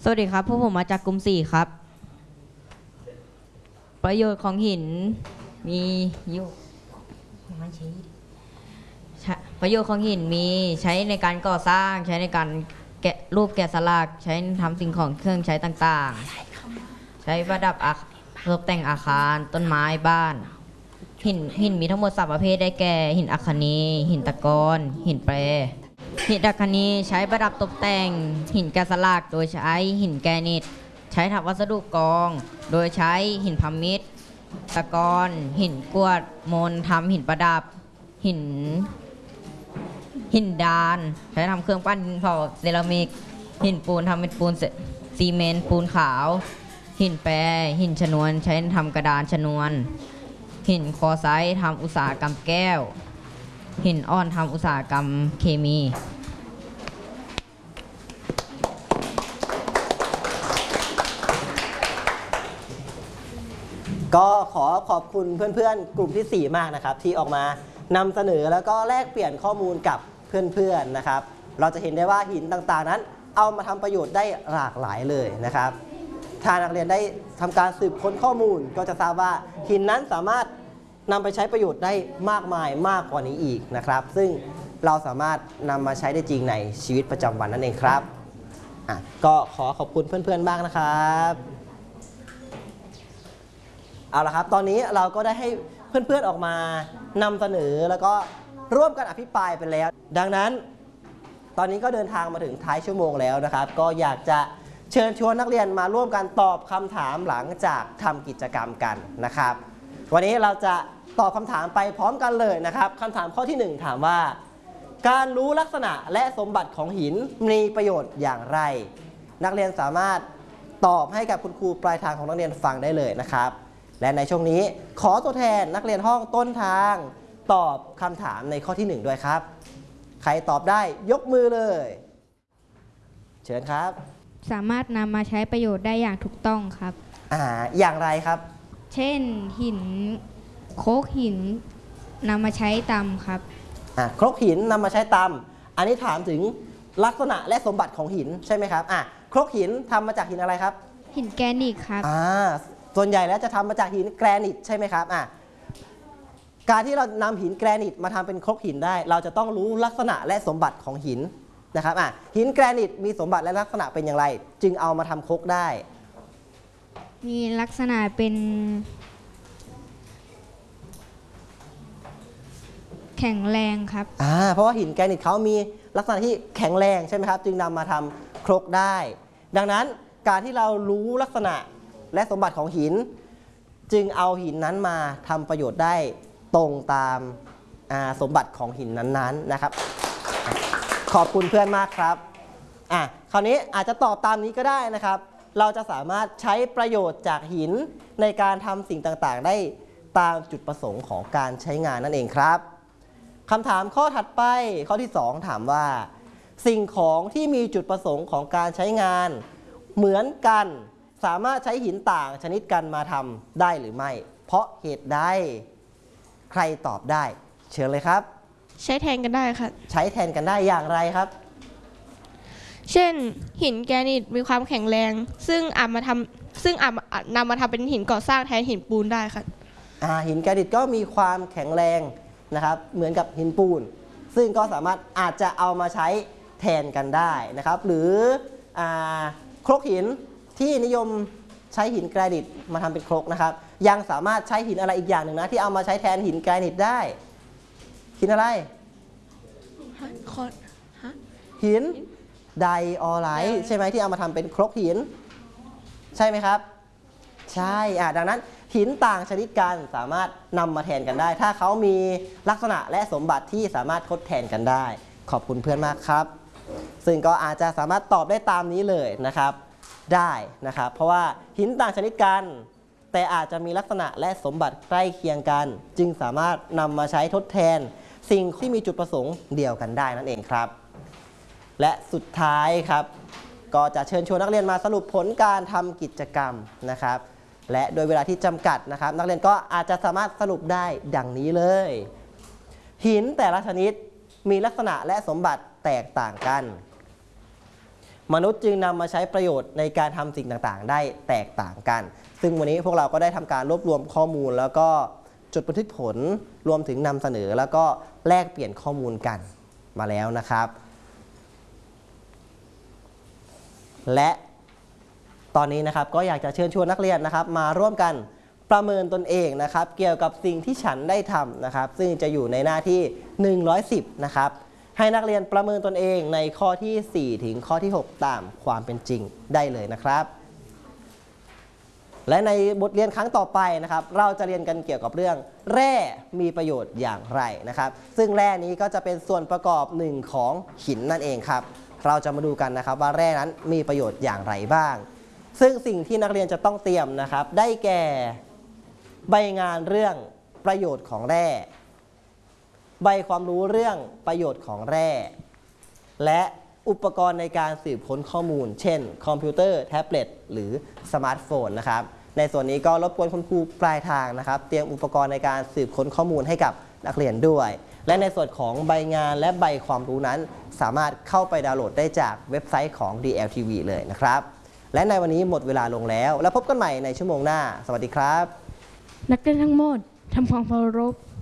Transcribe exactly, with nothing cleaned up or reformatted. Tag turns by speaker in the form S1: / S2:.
S1: สวัสดีครับพวกผมมาจากกลุ่มสี่ครับประโยชน์ของหินมีอยู่ประโยชน์ของหินมีใช้ในการก่อสร้างใช้ในการแกะรูปแกะสลักใช้ทำสิ่งของเครื่องใช้ต่างๆใช้ประดับตกแต่งอาคารต้นไม้บ้านหินหินมีทั้งหมดสามประเภทได้แก่หินอัคนีหินตะกอนหินแปรหินอัคนีใช้ประดับตกแต่งหินแกะสลักโดยใช้หินแกรนิตใช้ทำวัสดุกองโดยใช้หินพามิดตะกอนหินกรวดมนทำหินประดับหินหินดานใช้ทำเครื่องปั้นดินเผาเซรามิกหินปูนทำเป็นปูนซีเมนต์ปูนขาวหินแปรหินชนวนใช้ทำกระดานชนวนหินคอไซต์ทำอุตสาหกรรมแก้วหินอ่อนทำอุตสาหกรรมเคมี
S2: ก็ขอขอบคุณเพื่อนๆกลุ่มที่สี่มากนะครับที่ออกมานำเสนอแล้วก็แลกเปลี่ยนข้อมูลกับเพื่อนๆนะครับเราจะเห็นได้ว่าหินต่างๆนั้นเอามาทำประโยชน์ได้หลากหลายเลยนะครับถ้านักเรียนได้ทำการสืบค้นข้อมูลก็จะทราบว่าหินนั้นสามารถนำไปใช้ประโยชน์ได้มากมายมากกว่านี้อีกนะครับซึ่งเราสามารถนำมาใช้ได้จริงในชีวิตประจำวันนั่นเองครับอ่ะก็ขอขอบคุณเพื่อนๆบ้างนะครับเอาละครับตอนนี้เราก็ได้ให้เพื่อนๆออกมานำเสนอแล้วก็ร่วมกันอภิปรายไปแล้วดังนั้นตอนนี้ก็เดินทางมาถึงท้ายชั่วโมงแล้วนะครับก็อยากจะเชิญชวนนักเรียนมาร่วมกันตอบคำถามหลังจากทำกิจกรรมกันนะครับวันนี้เราจะตอบคำถามไปพร้อมกันเลยนะครับคำถามข้อที่หนึ่งถามว่าการรู้ลักษณะและสมบัติของหินมีประโยชน์อย่างไรนักเรียนสามารถตอบให้กับคุณครูปลายทางของนักเรียนฟังได้เลยนะครับและในช่วงนี้ขอตัวแทนนักเรียนห้องต้นทางตอบคำถามในข้อที่หนึ่งด้วยครับใครตอบได้ยกมือเลยเชิญครับ
S3: สามารถนำมาใช้ประโยชน์ได้อย่างถูกต้องครับ
S2: อ่าอย่างไรครับ
S3: เช่นหินโคกหินนำมาใช้ตำครับ
S2: อ่าครกหินนำมาใช้ตำอันนี้ถามถึงลักษณะและสมบัติของหินใช่ไหมครับอ่าครกหินทำมาจากหินอะไรครับ
S3: หินแกรนิตครับ
S2: อ่าส่วนใหญ่แล้วจะทำมาจากหินแกรนิตใช่ไหมครับอ่ะการที่เรานำหินแกรนิตมาทำเป็นครกหินได้เราจะต้องรู้ลักษณะและสมบัติของหินนะครับอ่ะหินแกรนิตมีสมบัติและลักษณะเป็นอย่างไรจึงเอามาทำครกได้
S3: มีลักษณะเป็นแข็งแรงครับ
S2: อ่าเพราะว่าหินแกรนิตเขามีลักษณะที่แข็งแรงใช่ไหมครับจึงนำมาทำครกได้ดังนั้นการที่เรารู้ลักษณะและสมบัติของหินจึงเอาหินนั้นมาทำประโยชน์ได้ตรงตามสมบัติของหินนั้นๆนะครับขอบคุณเพื่อนมากครับอ่ะคราวนี้อาจจะตอบตามนี้ก็ได้นะครับเราจะสามารถใช้ประโยชน์จากหินในการทำสิ่งต่างๆได้ตามจุดประสงค์ของการใช้งานนั่นเองครับคำถามข้อถัดไปข้อที่สองถามว่าสิ่งของที่มีจุดประสงค์ของการใช้งานเหมือนกันสามารถใช้หินต่างชนิดกันมาทำได้หรือไม่เพราะเหตุใดใครตอบได้เชิญเลยครับ
S4: ใช้แทนกันได้ครับ
S2: ใช้แทนกันได้อย่างไรครับ
S4: เช่นหินแกรนิตมีความแข็งแรงซึ่งอาจมาทำซึ่งอาจนำมาทำเป็นหินก่อสร้างแทนหินปูนได้ครับ
S2: อ่าหินแกรนิตก็มีความแข็งแรงนะครับเหมือนกับหินปูนซึ่งก็สามารถอาจจะเอามาใช้แทนกันได้นะครับหรืออ่าครกหินที่นิยมใช้หินแกรนิตมาทำเป็นครกนะครับยังสามารถใช้หินอะไรอีกอย่างหนึ่งนะที่เอามาใช้แทนหินแกรนิตได้หินอะไรหินไดออไลท์ใช่ไหมที่เอามาทำเป็นครกหินใช่ไหมครับใช่อ่ะดังนั้นหินต่างชนิดกันสามารถนำมาแทนกันได้ถ้าเขามีลักษณะและสมบัติที่สามารถทดแทนกันได้ขอบคุณเพื่อนมากครับซึ่งก็อาจจะสามารถตอบได้ตามนี้เลยนะครับได้นะครับเพราะว่าหินต่างชนิดกันแต่อาจจะมีลักษณะและสมบัติใกล้เคียงกันจึงสามารถนำมาใช้ทดแทนสิ่งที่มีจุดประสงค์เดียวกันได้นั่นเองครับและสุดท้ายครับก็จะเชิญชวนนักเรียนมาสรุปผลการทำกิจกรรมนะครับและโดยเวลาที่จำกัดนะครับนักเรียนก็อาจจะสามารถสรุปได้ดังนี้เลยหินแต่ละชนิดมีลักษณะและสมบัติแตกต่างกันมนุษย์จึงนำมาใช้ประโยชน์ในการทำสิ่งต่างๆ ได้แตกต่างกัน ซึ่งวันนี้พวกเราก็ได้ทำการรวบรวมข้อมูลแล้วก็จดบันทึกผลรวมถึงนำเสนอแล้วก็แลกเปลี่ยนข้อมูลกันมาแล้วนะครับ และตอนนี้นะครับก็อยากจะเชิญชวนนักเรียนนะครับมาร่วมกันประเมินตนเองนะครับเกี่ยวกับสิ่งที่ฉันได้ทำนะครับซึ่งจะอยู่ในหน้าที่หนึ่งร้อยสิบนะครับให้นักเรียนประเมินตนเองในข้อที่สี่ถึงข้อที่หกตามความเป็นจริงได้เลยนะครับ และในบทเรียนครั้งต่อไปนะครับเราจะเรียนกันเกี่ยวกับเรื่องแร่มีประโยชน์อย่างไรนะครับซึ่งแร่นี้ก็จะเป็นส่วนประกอบหนึ่งของหินนั่นเองครับเราจะมาดูกันนะครับว่าแร่นั้นมีประโยชน์อย่างไรบ้างซึ่งสิ่งที่นักเรียนจะต้องเตรียมนะครับได้แก่ใบงานเรื่องประโยชน์ของแร่ใบความรู้เรื่องประโยชน์ของแร่และอุปกรณ์ในการสืบค้นข้อมูลเช่นคอมพิวเตอร์แท็บเล็ตหรือสมาร์ทโฟนนะครับในส่วนนี้ก็รบกวนคุณครูปลายทางนะครับเตรียมอุปกรณ์ในการสืบค้นข้อมูลให้กับนักเรียนด้วยและในส่วนของใบงานและใบความรู้นั้นสามารถเข้าไปดาวน์โหลดได้จากเว็บไซต์ของ ดี แอล ที วี เลยนะครับและในวันนี้หมดเวลาลงแล้วแล้วพบกันใหม่ในชั่วโมงหน้าสวัสดีครับ
S3: นักเรียนทั้งหมดทำความเคารพ